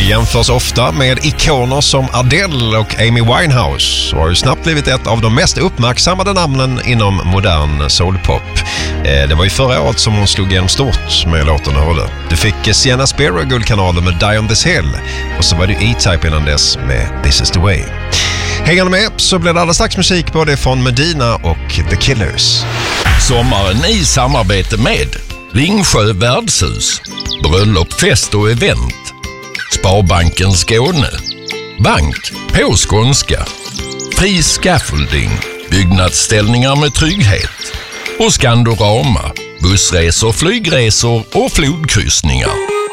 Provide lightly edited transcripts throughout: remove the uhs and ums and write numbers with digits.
jämförs ofta med ikoner som Adele och Amy Winehouse och har ju snabbt blivit ett av de mest uppmärksammade namnen inom modern soulpop. Det var ju förra året som hon slog igenom stort med låten hörde. Du fick Sienna Spiro guldkanalen med Die on This Hill och så var det E-Type innan dess med This is the way. Hängande med så blir det alldeles strax musik både från Medina och The Killers. Sommaren i samarbete med Ringsjö värdshus, bröllop, fest och event, Sparbanken Skåne, bank på skånska, fri scaffolding, byggnadsställningar med trygghet och Skandorama, bussresor, flygresor och flodkryssningar.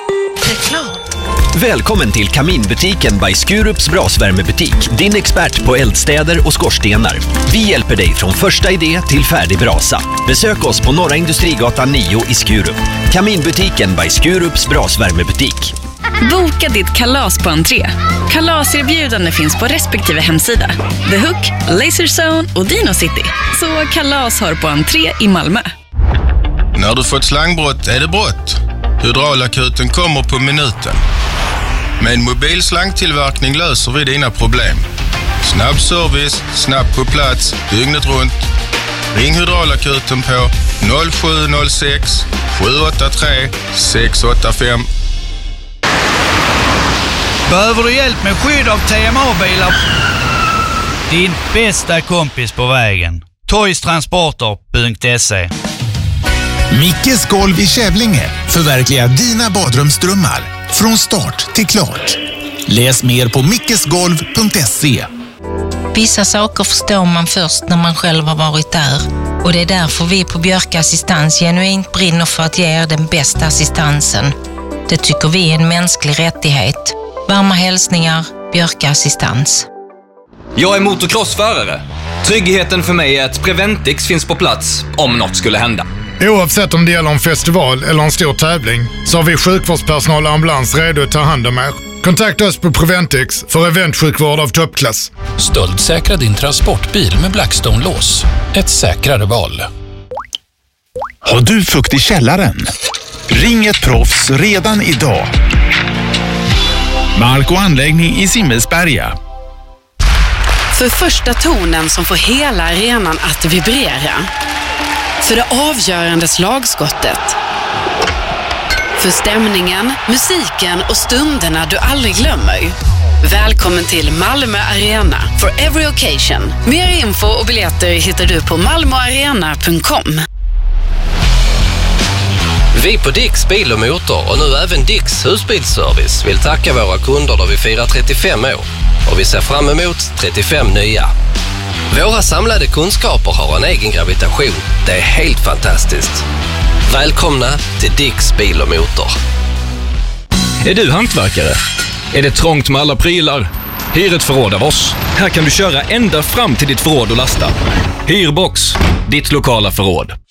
Välkommen till Kaminbutiken by Skurups brasvärmebutik. Din expert på eldstäder och skorstenar. Vi hjälper dig från första idé till färdig brasa. Besök oss på Norra Industrigatan 9 i Skurup. Kaminbutiken by Skurups brasvärmebutik. Boka ditt kalas på entré. Kalaserbjudande finns på respektive hemsida. The Hook, Laserzone och Dino City. Så kalas har på entré i Malmö. När du fått slangbrott är det brott. Hydraulakuten kommer på minuten. Med en mobil slangtillverkning löser vi dina problem. Snabb service, snabbt på plats, dygnet runt. Ring Hydraulakuten på 0706 783 685. Behöver du hjälp med skydd av TMA-bilar? Din bästa kompis på vägen. Toystransporter.se. Mickes golv i Kävlinge förverkligar dina badrumsdrömmar från start till klart. Läs mer på mickesgolv.se. Vissa saker förstår man först när man själv har varit där. Och det är därför vi på Björk Assistans genuint brinner för att ge er den bästa assistansen. Det tycker vi är en mänsklig rättighet. Varma hälsningar, Björk Assistans. Jag är motocrossförare. Tryggheten för mig är att Preventix finns på plats om något skulle hända. Oavsett om det gäller en festival eller en stor tävling så har vi sjukvårdspersonal och ambulans redo att ta hand om er. Kontakta oss på Preventix för eventsjukvård av toppklass. Stöldsäkra din transportbil med Blackstone-lås. Ett säkrare val. Har du fukt i källaren? Ring ett proffs redan idag. Mark och anläggning i Simmelsberga. För första tonen som får hela arenan att vibrera. För det avgörande slagskottet. För stämningen, musiken och stunderna du aldrig glömmer. Välkommen till Malmö Arena for every occasion. Mer info och biljetter hittar du på malmoarena.com. Vi på Dicks Bil och Motor och nu även Dicks Husbilsservice vill tacka våra kunder då vi firar 35 år. Och vi ser fram emot 35 nya. Våra samlade kunskaper har en egen gravitation. Det är helt fantastiskt. Välkomna till Dicks Bil och Motor. Är du hantverkare? Är det trångt med alla prylar? Hyr ett förråd av oss. Här kan du köra ända fram till ditt förråd och lasta. Hyrbox, ditt lokala förråd.